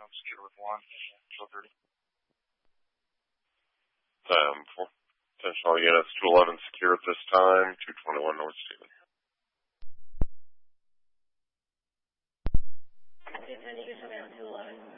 secure with 1, show 30. 10-4. Potential units 211 secure at this time, 221 North Stephen. Attention, 211.